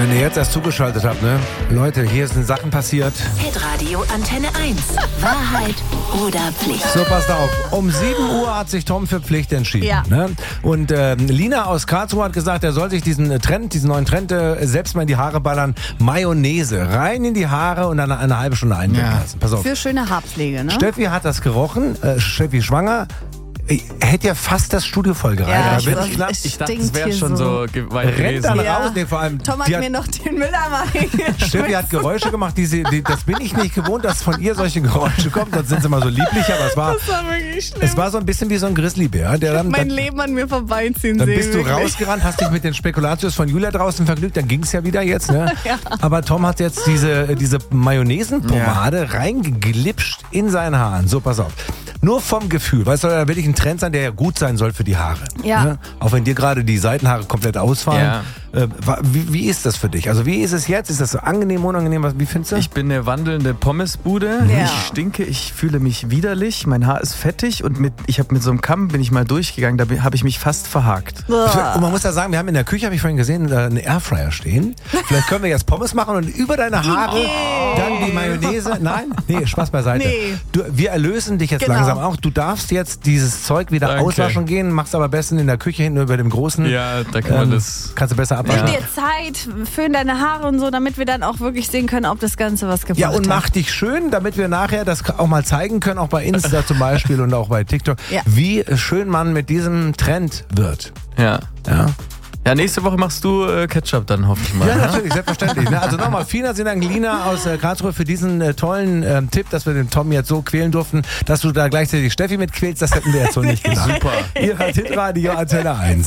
Wenn ihr jetzt erst zugeschaltet habt, ne? Leute, hier sind Sachen passiert. Hitradio Antenne 1. Wahrheit oder Pflicht? So, passt auf. Um 7 Uhr hat sich Tom für Pflicht entschieden. Ja. Ne? Und Lina aus Karlsruhe hat gesagt, er soll sich diesen neuen Trend selbst mal in die Haare ballern. Mayonnaise. Rein in die Haare und dann eine halbe Stunde einwirken lassen. Pass auf. Für schöne Haarpflege, ne? Steffi hat das gerochen. Steffi schwanger. Hätte ja fast das Studio vollgereicht. Ja, Aber ich wirklich weiß, knapp. es Ich dachte, stinkt es wäre hier schon so weit Rennt dann gewesen. raus. Nee, vor allem, Tom hat die mir noch den Mülleimer Steffi hat Geräusche gemacht, das bin ich nicht gewohnt, dass von ihr solche Geräusche kommen. Sonst sind sie immer so lieblich, aber Das war wirklich schlimm. es war so ein bisschen wie so ein Grizzlybär. Der dann, Mein Leben an mir vorbeiziehen dann sehen. bist du wirklich. rausgerannt, hast dich mit den Spekulatius von Julia draußen vergnügt, dann ging es ja wieder jetzt. Ne? Ja. Aber Tom hat jetzt diese Mayonnaisenpomade reingeglitscht in seinen Haaren. So, pass auf. Nur vom Gefühl, weißt du, da will ich ein Trend sein, der ja gut sein soll für die Haare. Ja. Ne? Auch wenn dir gerade die Seitenhaare komplett ausfallen. Ja. Wie ist das für dich? Also wie ist es jetzt? Ist das so angenehm, unangenehm? Wie findest du? Ich bin eine wandelnde Pommesbude. Ja. Ich stinke, ich fühle mich widerlich. Mein Haar ist fettig und ich habe mit so einem Kamm bin ich mal durchgegangen. Da habe ich mich fast verhakt. Und man muss ja sagen, wir haben in der Küche, habe ich vorhin gesehen, einen Airfryer stehen. Vielleicht können wir jetzt Pommes machen und über deine Haare dann die Mayonnaise. Nein? Nee, Spaß beiseite. Nee. Wir erlösen dich jetzt Genau. langsam auch. Du darfst jetzt dieses Zeug wieder Danke. auswaschen gehen, machst aber besten in der Küche hinten über dem großen. Ja, da kann man das. Kannst du besser Nimm abwaschen. dir Zeit, föhn deine Haare und so, damit wir dann auch wirklich sehen können, ob das Ganze was gebracht Ja, hat. und mach dich schön, damit wir nachher das auch mal zeigen können, auch bei Insta zum Beispiel und auch bei TikTok, Ja. wie schön man mit diesem Trend wird. Ja. Ja. Ja, nächste Woche machst du Ketchup dann, hoffe ich mal. Ja, ne? natürlich, selbstverständlich. Ne? Also nochmal, vielen Dank, Lina aus Karlsruhe, für diesen tollen Tipp, dass wir den Tom jetzt so quälen durften, dass du da gleichzeitig Steffi mitquälst. Das hätten wir jetzt so nicht gedacht. Super. Ihr hört Hitradio Antenne 1.